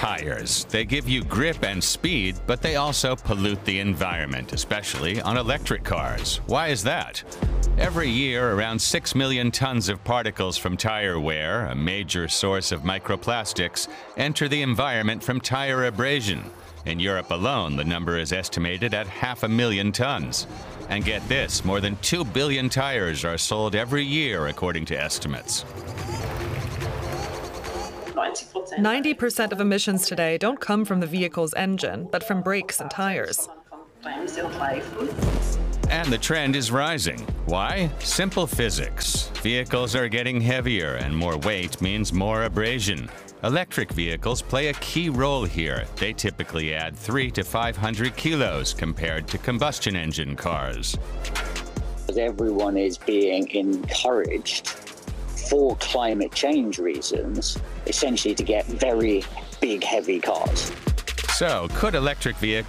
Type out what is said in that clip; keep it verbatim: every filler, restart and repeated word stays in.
Tires. They give you grip and speed, but they also pollute the environment, especially on electric cars. Why is that? Every year, around six million tons of particles from tire wear, a major source of microplastics, enter the environment from tire abrasion. In Europe alone, the number is estimated at half a million tons. And get this, more than two billion tires are sold every year, according to estimates. ninety percent of emissions today don't come from the vehicle's engine, but from brakes and tires. And the trend is rising. Why? Simple physics. Vehicles are getting heavier, and more weight means more abrasion. Electric vehicles play a key role here. They typically add three to five hundred kilos compared to combustion engine cars. Everyone is being encouraged for climate change reasons, essentially to get very big, heavy cars. So, could electric vehicles